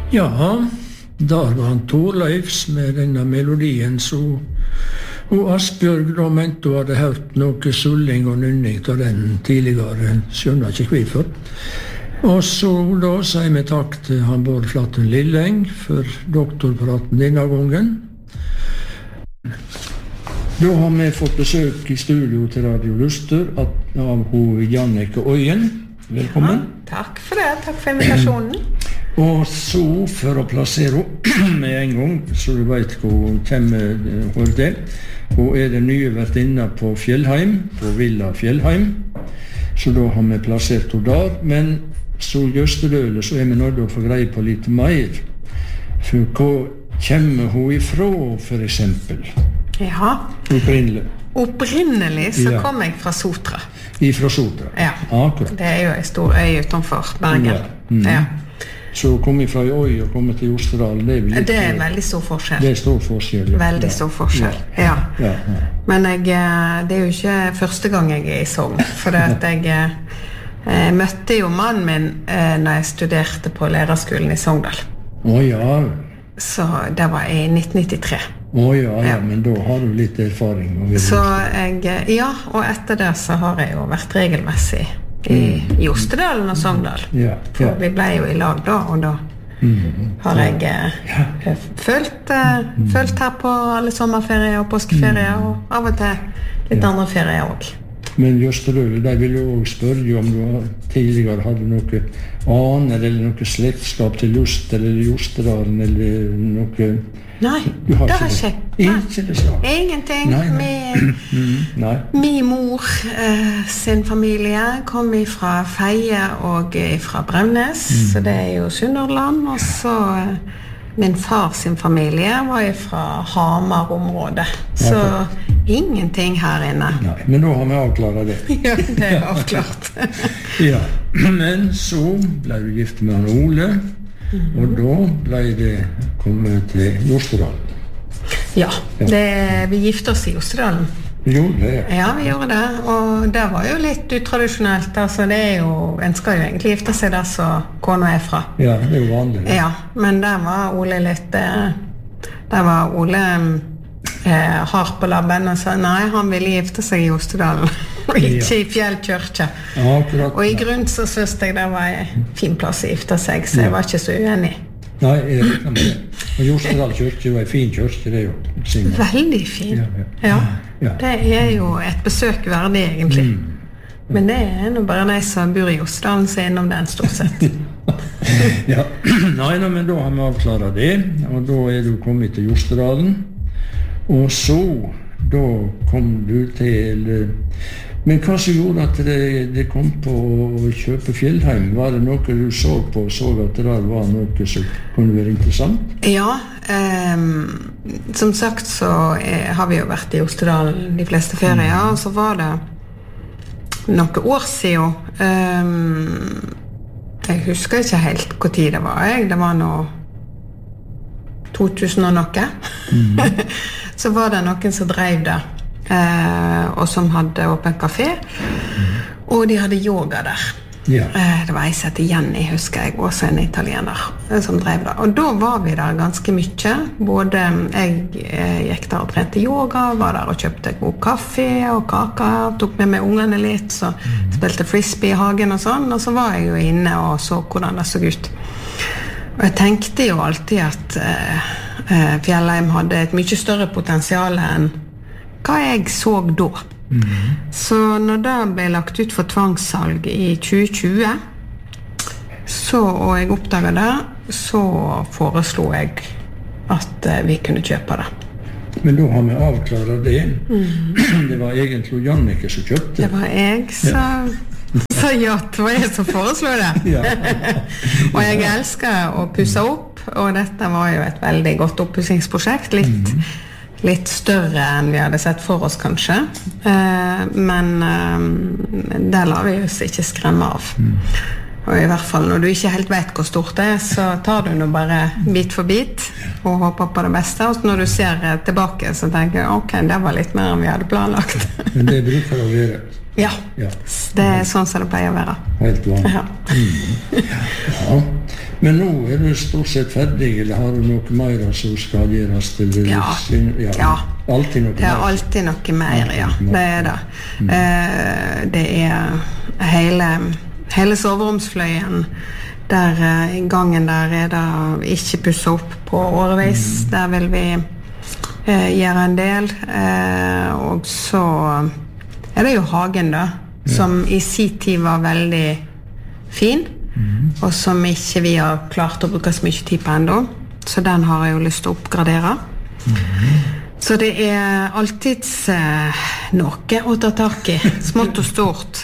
Ja, der var han Torleifs med denne melodien, så og Asbjørg da mente hun hadde hørt noe sulling og nynning av den tidligere, skjønner ikke hvorfor. Og så da sier vi takk til han Bård Flatten Lilleng for doktorpraten denne gangen. Da har vi fått besøk i studio til Radio Luster av hun Jannicke Øyen. Velkommen. Ja, takk for det, takk for invitasjonen. Og så, for å plassere henne med en gang, så du vet hvor hun kommer til. Hun er den nye vertinna på Fjellheim, på Villa Fjellheim. Så da har vi plassert henne der. Men så Jøsterdøle, så er vi nødt til å få greie på litt mer. For hvor kommer hun ifra, for eksempel? Ja. Opprinnelig så kom jeg fra Sotra. Ifra Sotra? Ja. Akkurat. Det er jo en stor øy utenfor Bergen. Ja. Ja. Så å komme fra øy og komme til Jostedal, det er veldig stor forskjell. Det er stor forskjell, ja. Veldig stor forskjell, ja. Men det er jo ikke første gang jeg er i Sogn, for jeg møtte jo mannen min når jeg studerte på lærerskolen i Sogndal. Ja. Så det var i 1993. Ja, men da har du litt erfaring. Så og etter det så har jeg jo vært regelmessig i Jostedalen og Sogndal. For vi ble jo i lag da, og da har jeg følt her på alle sommerferier og påskeferier, og av og til litt andre ferier også. Men Jostedøle, de ville jo også spørre om du tidligere hadde noe aner eller noe slektskap til Luster eller Jostedalen eller noe. Nei, det har ikke. Ingenting. Min mor sin familie kom fra Feie og fra Bremnes, så det er jo Sunnhordland, og så min far sin familie var fra Hamar-området, så ingenting her inne. Nei, men da har vi avklaret det. Ja, det er avklart. Ja, men så ble du gift med han Ole, og da ble det kommet til Jostedalen. Ja, vi gifte oss i Jostedalen. Vi gjorde det? Ja, vi gjorde det, og det var jo litt utradisjonelt. Altså, det er jo, en skal jo egentlig gifte seg der så kona er fra. Ja, det er jo vanlig. Ja, men der var Ole litt, hard på labben og sa nei, han ville gifte seg i Jostedalen, og ikke i Fjellkirke. Og i grunn så synes jeg det var en fin plass å gifte seg, så jeg var ikke så uenig. Nei, jeg vet ikke. Og Jostedal kyrkje var en fin kyrkje, det er jo. Veldig fin. Ja, det er jo et besøk verdig egentlig. Men det er nå bare de som bor i Jostedalen som er innom den stort sett. Ja, nei, men da har vi avklaret det, og da er du kommet til Jostedalen. Og så, da kom du til. Men hva som gjorde at det kom på å kjøpe Fjellheim? Var det noe du så på og så at det der var noe som kunne være interessant? Ja, som sagt så har vi jo vært i Jostedalen de fleste ferier, og så var det noen år siden. Jeg husker ikke helt hvor tid det var. Det var nå 2000 og noe. Så var det noen som drev det, og som hadde åpen kafé, og de hadde yoga der. Det var en som heter Jenny, husker jeg, også en italiener som drev det. Og da var vi der ganske mye. Både jeg gikk der og trente yoga, var der og kjøpte god kaffe og kaka, tok med meg ungene litt, så spilte frisbee i hagen og sånn, og så var jeg jo inne og så hvordan det så ut. Og jeg tenkte jo alltid at Fjellheim hadde et mye større potensial enn hva jeg så da. Så når det ble lagt ut for tvangssalg i 2020, og jeg oppdaget det, så foreslo jeg at vi kunne kjøpe det. Men da har vi avklaret det. Det var egentlig Jannicke som kjøpte. Det var jeg som sa ja, det var jeg som foreslår det. Og jeg elsker å pusse opp, og dette var jo et veldig godt oppussingsprosjekt, litt større enn vi hadde sett for oss kanskje, men det lar vi oss ikke skremme av. Og i hvert fall når du ikke helt vet hvor stort det er, så tar du nå bare bit for bit og håper på det beste, og når du ser tilbake så tenker jeg, ok, det var litt mer enn vi hadde planlagt. Men det bruker å være. Ja, det er sånn som det pleier å være. Helt vanlig. Ja. Men nå du stort sett ferdig, eller har du noe mer som skal gjøres til det? Ja. Alltid noe mer? Det alltid noe mer, ja. Det det. Det hele soveromsfløyen, der I gangen der det ikke pusset opp på årevis. Der vil vi gjøre en del. Og så det jo hagen da, som I sin tid var veldig fin, og som ikke vi har klart å bruke så mye tid på enda. Så den har jeg jo lyst til å oppgradere. Så det alltid noe å ta tak I, smått og stort.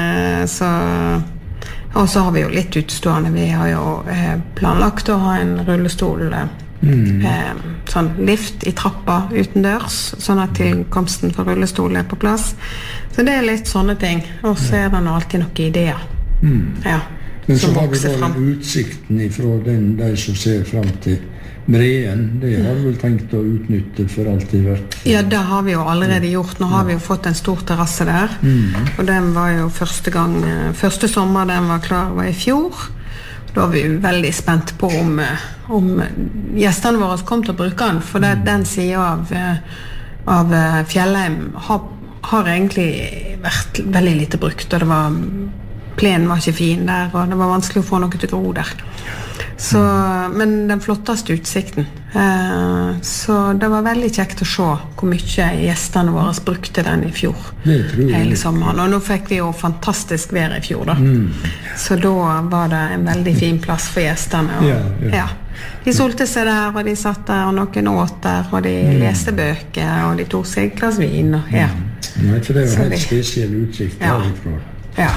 Og så har vi jo litt utstående. Vi har jo planlagt å ha en rullestol, sånn lift I trappa utendørs, sånn at tilkomsten for rullestol på plass. Så det litt sånne ting. Og så det alltid noen ideer. Ja. Men så har vi da utsikten ifra de som ser frem til Breen. Det har vi vel tenkt å utnytte for alltid vært. Ja, det har vi jo allerede gjort. Nå har vi jo fått en stor terrasse der. Og den var jo første sommer den var klar var I fjor. Da var vi jo veldig spent på om gjestene våre kom til å bruke den. For den siden av Fjellheim har egentlig vært veldig lite brukt. Og plenen var ikke fin der, og det var vanskelig å få noe til å gro der. Så, men den flotteste utsikten. Så det var veldig kjekt å se hvor mye gjestene våre brukte den I fjor. Hele sommeren. Og nå fikk vi jo fantastisk vær I fjor da. Så da var det en veldig fin plass for gjestene. Og, ja. De solte seg der, og de satt der, og noen åt der, og de leste bøker, og de tok seg et glass vin. Og, ja. Nei, for det jo helt spesiell utsikt derifra. Ja.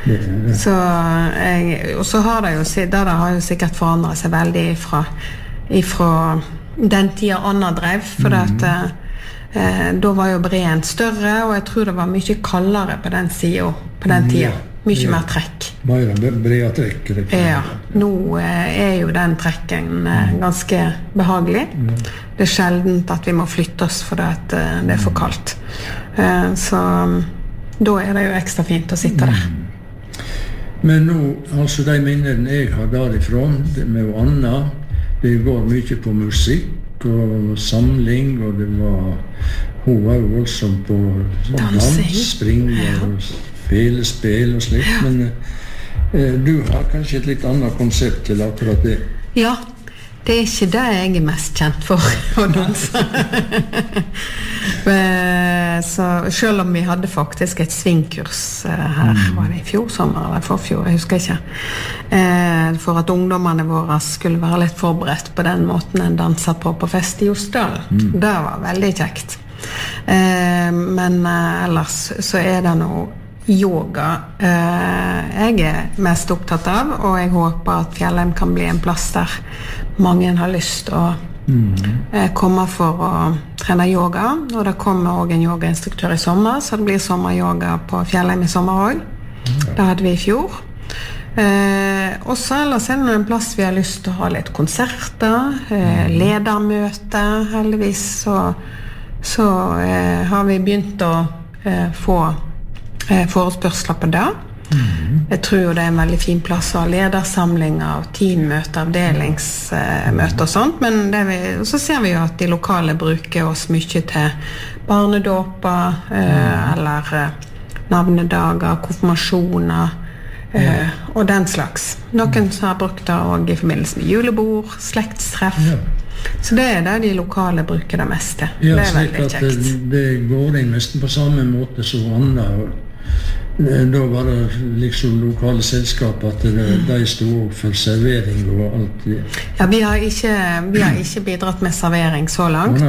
Og så har det jo sikkert forandret seg veldig ifra den tiden Anna drev, for da var jo Breen større, og jeg tror det var mye kaldere på den siden, på den tiden. Mye mer trekk. Brea trekk. Ja, nå jo den trekken ganske behagelig. Det sjeldent at vi må flytte oss fordi at det for kaldt. Så da det jo ekstra fint å sitte der. Men nå, altså de minnene jeg har derifra, med Anna, det går mye på musikk og samling, og det hun var jo voldsomt på dans, spring og felespill og slikt, men du har kanskje et litt annet konsept til akkurat det? Ja, det ikke det jeg mest kjent for å danse. Så selv om vi hadde faktisk et svingkurs her, var det I fjor sommer eller forfjor, jeg husker ikke, for at ungdommene våre skulle være litt forberedt på den måten en danser på fest I Osdal. Det var veldig kjekt. Men ellers så det noe yoga jeg mest opptatt av, og jeg håper at Fjellheim kan bli en plass der mange har lyst til å komme for å trene yoga, og det kommer også en yogainstruktør I sommer, så det blir sommeryoga på Fjellheim I sommer også. Det hadde vi I fjor. Og så ellers det en plass vi har lyst til å ha litt konserter, ledermøter, heldigvis så har vi begynt å få forespørsler på det. Jeg tror jo det en veldig fin plass å ha ledersamlinger, teammøter, avdelingsmøter og sånt, men så ser vi jo at de lokale bruker oss mye til barnedåper, eller navnedager, konfirmasjoner, og den slags. Noen som har brukt det også I forbindelse med julebord, slektstreff. Så det det de lokale bruker det meste. Ja, det veldig kjekt. Det går inn nesten på samme måte som Anna. Da var det liksom lokale selskap at de stod for servering og alt det. Ja, vi har ikke bidratt med servering så langt.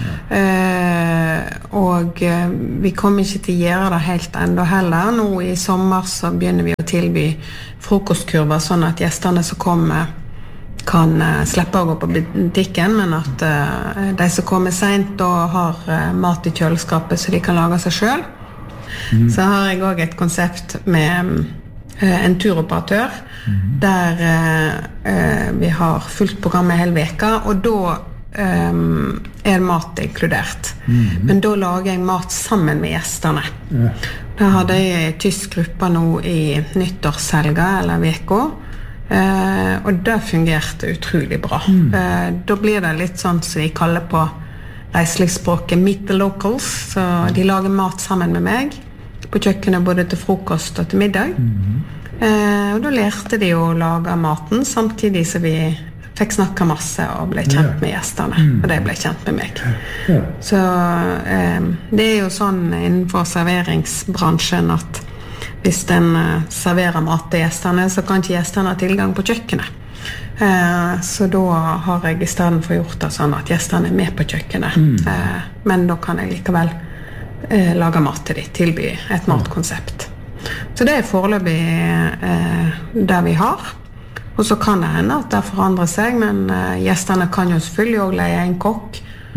Og vi kommer ikke til å gjøre det helt enda heller. Nå I sommer så begynner vi å tilby frokostkurver, sånn at gjestene som kommer kan slippe å gå på butikken, men at de som kommer sent og har mat I kjøleskapet så de kan lage seg selv. Så har jeg også et konsept med en turoperatør der vi har fullt program hele veka, og da mat inkludert. Men da lager jeg mat sammen med gjestene. Da hadde jeg en tysk gruppe nå I nyttårshelga eller veka, Og det fungerte utrolig bra. Da blir det litt sånn som de kaller på reiselivsspråket meet the locals, så de lager mat sammen med meg på kjøkkenet både til frokost og til middag. Og da lærte de å lage maten samtidig som vi fikk snakke masse og ble kjent med gjestene, og de ble kjent med meg. Så det jo sånn innenfor serveringsbransjen at hvis den serverer mat til gjestene, så kan ikke gjestene ha tilgang på kjøkkenet. Så da har jeg I stedet for gjort det sånn at gjestene med på kjøkkenet. Men da kan jeg likevel lage mat til dem, tilby et matkonsept. Så det foreløpig det vi har. Og så kan det hende at det forandrer seg, men gjestene kan jo selvfølgelig også leie en kokk.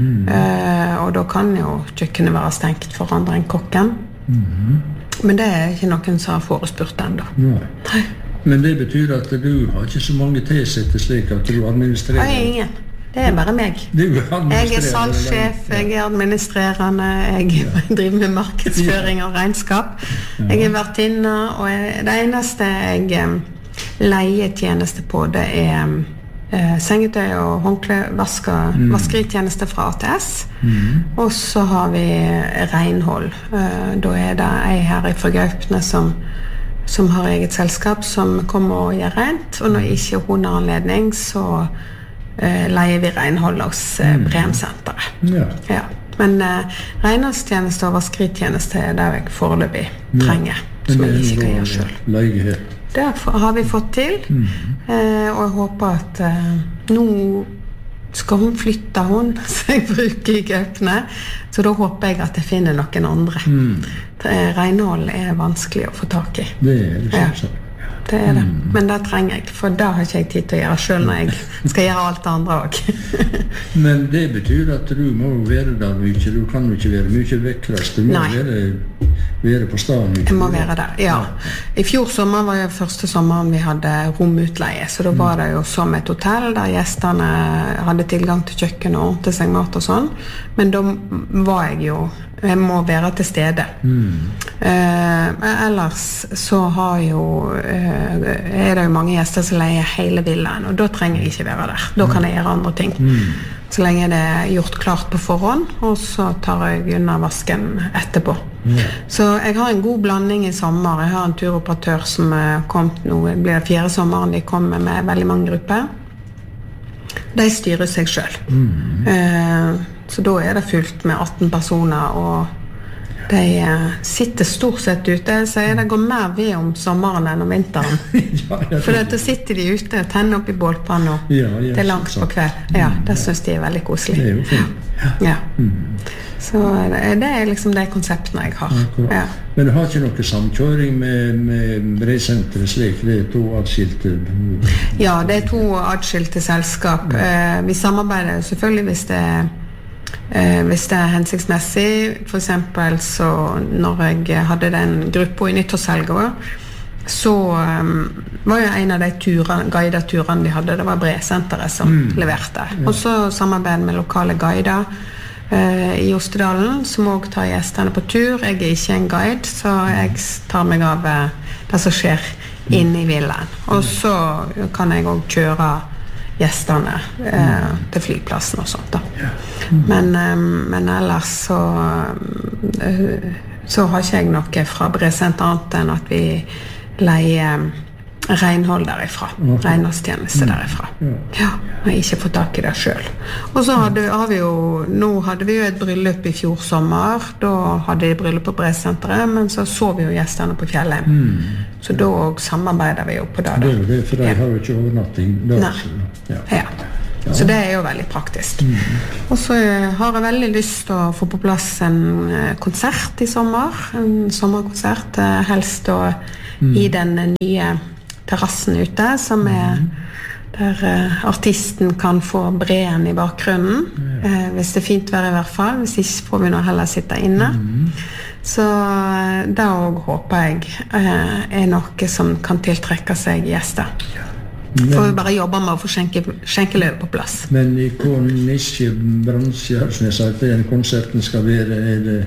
Og da kan jo kjøkkenet være stengt for andre enn kokken. Men det ikke noen som har forespurt enda. Nei. Men det betyr at du har ikke så mange tilsette slik at du administrerer? Nei, ingen. Det bare meg. Jeg salgssjef, jeg administrerende, jeg driver med markedsføring og regnskap. Jeg vertinne, og det eneste jeg leier tjeneste på, det sengetøy og håndkle, vaskeritjeneste fra ATS. Og så har vi renhold. Da det jeg her fra Gaupne som har eget selskap som kommer og gjør rent, og når ikke hun har anledning, så leier vi renhold hos Bremsenteret. Men renholdstjeneste og vaskeritjeneste det jeg foreløpig trenger, som jeg ikke kan gjøre selv. Leilighet. Det har vi fått til, og jeg håper at nå skal hun flytte så jeg bruker I Gaupne, så da håper jeg at jeg finner noen andre. Renhold vanskelig å få tak I. Det det sånn. Det det. Men det trenger jeg, for det har ikke jeg tid til å gjøre selv når jeg skal gjøre alt det andre også. Men det betyr at du må være der mye, du kan jo ikke være mye vekkrast, du må være på stedet mye. Jeg må være der, ja. I fjor sommer var jo første sommeren vi hadde romutleie, så da var det jo som et hotell der gjestene hadde tilgang til kjøkken og ordentlig seg mat og sånn, men da var jeg må være til stede. Ellers så har jo det jo mange gjester som leier hele villaen, og da trenger jeg ikke være der. Da kan jeg gjøre andre ting. Så lenge det gjort klart på forhånd, og så tar jeg unna vasken etterpå. Så jeg har en god blanding I sommer. Jeg har en turoperatør som kom nå, det blir 4. sommeren, de kommer med veldig mange grupper. De styrer seg selv. Så da det fullt med 18 personer, og de sitter stort sett ute, så det går mer ved om sommeren enn om vinteren. For da sitter de ute og tenner opp I bålpanna. Det langt på kveld. Ja, det synes de veldig koselig. Det jo fint. Så det liksom de konseptene jeg har. Men du har ikke noe samkjøring med Bremsenteret slik? Det 2 adskilte? Ja, det 2 adskilte selskap. Vi samarbeider selvfølgelig hvis det hensiktsmessig. For eksempel så når jeg hadde den gruppa I nyttårshelga, så var jo en av de guideturene de hadde, det var Bremsenteret som leverte. Og så samarbeidet med lokale guider I Ostedalen, som også tar gjestene på tur. Jeg ikke en guide, så jeg tar meg av det som skjer inne I villaen. Og så kan jeg også kjøre gjestene til flyplassen og sånt da. Men ellers så har ikke jeg noe fra Bremsenteret annet enn at vi leier renhold derifra, renholdstjeneste derifra. Ja, og ikke fått tak I det selv. Og så nå hadde vi jo et bryllup I fjor sommer, da hadde de bryllup på Bremsenteret, men så vi jo gjestene på fjellet. Så da samarbeider vi jo på det. Det for de har jo ikke overnatting. Så det jo veldig praktisk. Og så har jeg veldig lyst til å få på plass en konsert I sommer, en sommerkonsert, helst I den nye terrassen ute, som der artisten kan få breen I bakgrunnen, hvis det fint vær I hvert fall, hvis ikke får vi nå heller sitte inne. Så da håper jeg noe som kan tiltrekke seg gjester. For vi bare jobber med å få skjenkeløp på plass. Men I hvilken nisjebransje som jeg sa at den konserten skal være,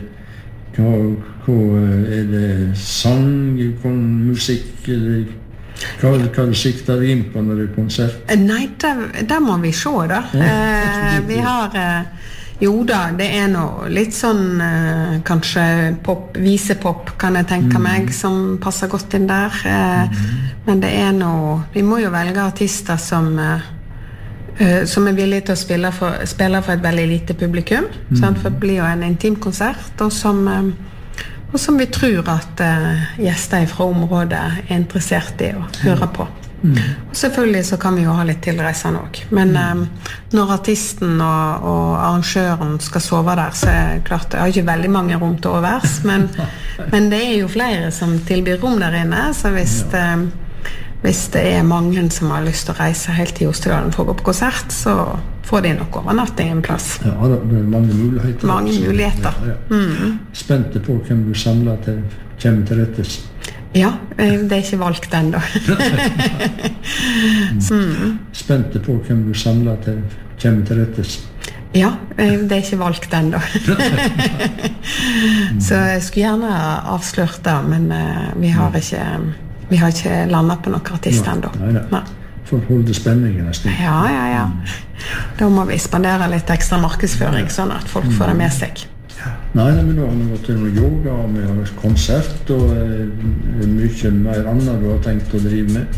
det sang, musikk, eller Hva du sikter inn på når det konsert? Nei, der må vi se da. Vi har... Jo da, det noe litt sånn kanskje visepop kan jeg tenke meg som passer godt inn der men det noe vi må jo velge artister som villige til å spille for et veldig lite publikum for det blir jo en intimkonsert og som vi tror at gjester fra området interessert i å høre på og selvfølgelig så kan vi jo ha litt tilreisende også men når artisten og arrangøren skal sove der så klart, jeg har ikke veldig mange rom til overs men det jo flere som tilbyr rom der inne så hvis det mange som har lyst til å reise helt til Jostedalen for å gå på konsert så får de nok overnatting en plass ja, det mange muligheter mange muligheter Spente på hvem du samler til kommer til rettes Ja, det ikke valgt enda. Spente på hvem du samler til kommer til rettes. Ja, det ikke valgt enda. Så jeg skulle gjerne avslørt det, men vi har ikke landet på noen artist enda. Nei. For å holde spenningen en stund. Ja. Da må vi spandere litt ekstra markedsføring, sånn at folk får det med seg. Nei, men da har vi gått til noe yoga og vi har konsert og mye mer annet du har tenkt å drive med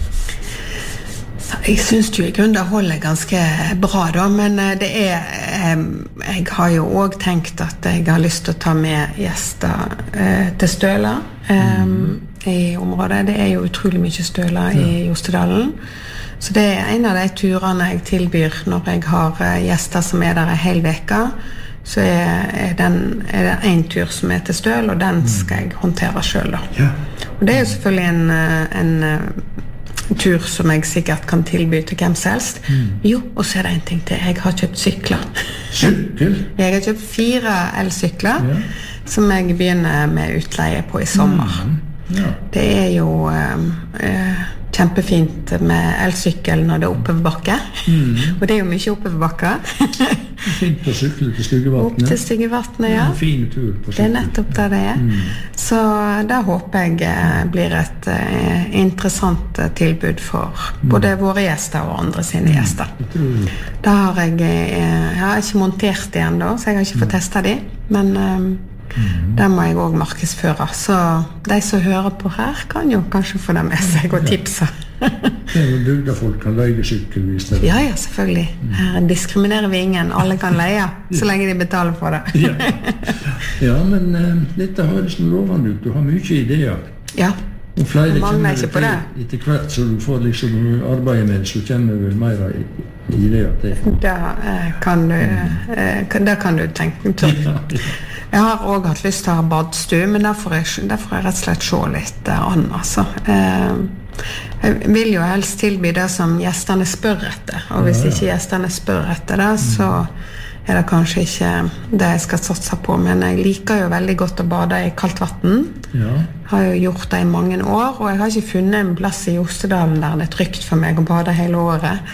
Jeg synes jo I grunnen det holder ganske bra da, men det jeg har jo også tenkt at jeg har lyst til å ta med gjester til Støla I området, det jo utrolig mye Støla I Jostedalen så det en av de turene jeg tilbyr når jeg har gjester som der en hel veke så det en tur som til Støl og den skal jeg håndtere selv da. Og det jo selvfølgelig en tur som jeg sikkert kan tilby til hvem som helst jo, og så det en ting til jeg har kjøpt sykler Sykkel? Jeg har kjøpt 4 elsykler som jeg begynner med utleie på I sommer det jo kjempefint med elsykkel når det oppoverbakke og det jo mye oppoverbakke fint å sykle til Styggevatnet opp til Styggevatnet, ja fin tur på sykkel det nettopp der det så da håper jeg blir et interessant tilbud for både våre gjester og andre sine gjester da har jeg har ikke montert det enda så jeg har ikke fått testet de men der må jeg også markedsføre så de som hører på her kan jo kanskje få det med seg og tipse det bygda folk kan leie sykkelvis ja, selvfølgelig her diskriminerer vi ingen alle kan leie så lenge de betaler for det ja, men dette høres noe lovende ut du har mye ideer ja og flere kommer etter hvert så du får liksom arbeide med så kommer vel mer ideer til da kan du tenke Jeg har også hatt lyst til å ha badstue, men derfor jeg rett og slett se litt an, altså. Jeg vil jo helst tilby det som gjestene spør etter, og hvis ikke gjestene spør etter det, så det kanskje ikke det jeg skal satse på, men jeg liker jo veldig godt å bade I kaldt vatten. Har jo gjort det I mange år, og jeg har ikke funnet en plass I Jostedalen der det trygt for meg å bade hele året.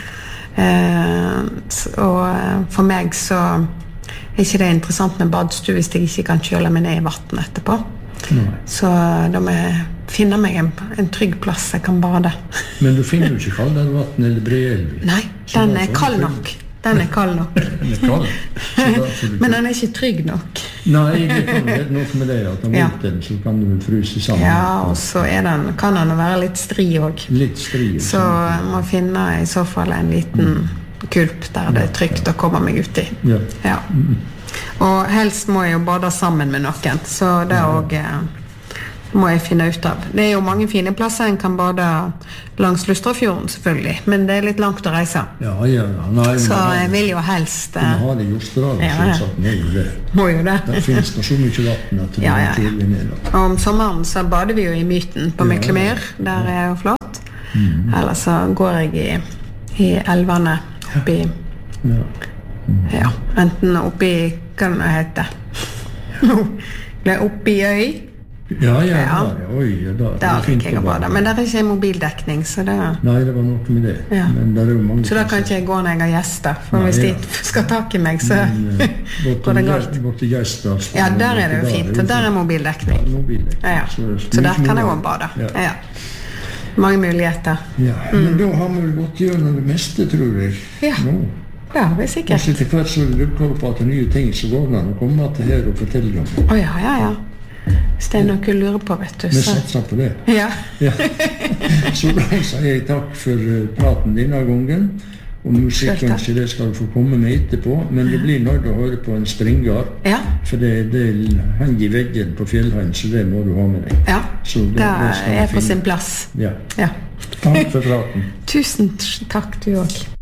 Og for meg så ikke det interessant med badstue hvis jeg ikke kan kjøle meg ned I vatten etterpå. Så da må jeg finne meg en trygg plass jeg kan bade. Men du finner jo ikke kaldere vatten eller breelv? Nei, den kald nok. Den kald nok. Men den ikke trygg nok. Nei, det kan være noe med det, at den mot den, så kan du vel fryse sammen. Ja, og så kan den være litt stri også. Litt stri. Så jeg må finne I så fall en liten kulp der det trygt å komme meg ut I. Ja. Og helst må jeg jo bade sammen med noen, så det også må jeg finne ut av. Det jo mange fine plasser en kan bade langs Lustrafjorden selvfølgelig, men det litt langt å reise. Ja. Nei, så jeg vil jo helst... Du må ha det I Jostedalen, selvsagt, må jo det. Må jo det. Der finnes det så mye vatten at det er tidlig ned. Og om sommeren så bader vi jo I Myten på Myklemyr, der jo flott. Eller så går jeg I elvene oppi enten oppi hva det heter oppi øy oi der liker jeg å bade men der ikke mobildekning så det nei, det var noe med det men der jo mange så da kan ikke jeg gå når jeg har gjester for hvis de skal tak I meg så går det galt ja, der det jo fint og der mobildekning så der kan jeg også bade mange muligheter. Ja, men da har vi gått gjennom det meste, tror jeg. Ja, det har vi sikkert. Og til hvert så dukker opp at nye ting så går det an å komme til her og fortelle om. Ja. Hvis det noe du lurer på, vet du. Vi satser på det. Ja. Så da sier jeg takk for praten denne gangen. Og musikken til det skal du få komme med etterpå, men det blir nødt å høre på en springer, for det henger i veggen på Fjellheim, så det må du ha med deg. Ja, det er på sin plass. Ja. Takk for praten. Tusen takk, du også.